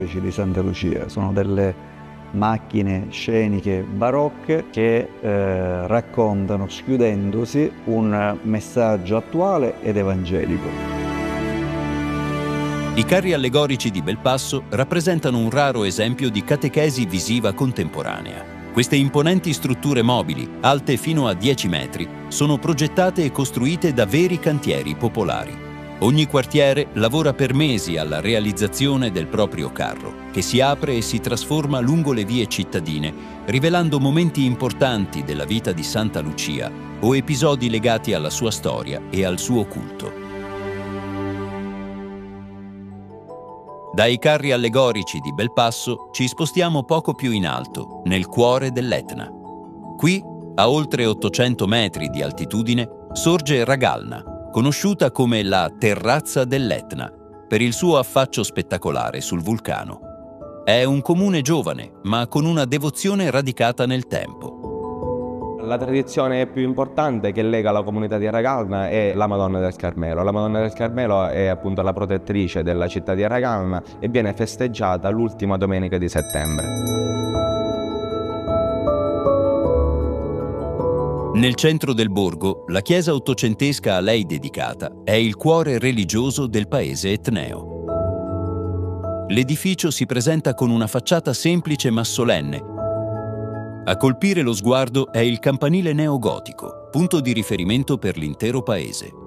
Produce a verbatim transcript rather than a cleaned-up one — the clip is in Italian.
di Santa Lucia. Sono delle macchine sceniche barocche che eh, raccontano, schiudendosi, un messaggio attuale ed evangelico. I carri allegorici di Belpasso rappresentano un raro esempio di catechesi visiva contemporanea. Queste imponenti strutture mobili, alte fino a dieci metri, sono progettate e costruite da veri cantieri popolari. Ogni quartiere lavora per mesi alla realizzazione del proprio carro, che si apre e si trasforma lungo le vie cittadine, rivelando momenti importanti della vita di Santa Lucia o episodi legati alla sua storia e al suo culto. Dai carri allegorici di Belpasso ci spostiamo poco più in alto, nel cuore dell'Etna. Qui, a oltre ottocento metri di altitudine, sorge Ragalna, conosciuta come la Terrazza dell'Etna, per il suo affaccio spettacolare sul vulcano. È un comune giovane, ma con una devozione radicata nel tempo. La tradizione più importante che lega la comunità di Ragalna è la Madonna del Carmelo. La Madonna del Carmelo è appunto la protettrice della città di Ragalna e viene festeggiata l'ultima domenica di settembre. Nel centro del borgo, la chiesa ottocentesca a lei dedicata è il cuore religioso del paese etneo. L'edificio si presenta con una facciata semplice ma solenne. A colpire lo sguardo è il campanile neogotico, punto di riferimento per l'intero paese.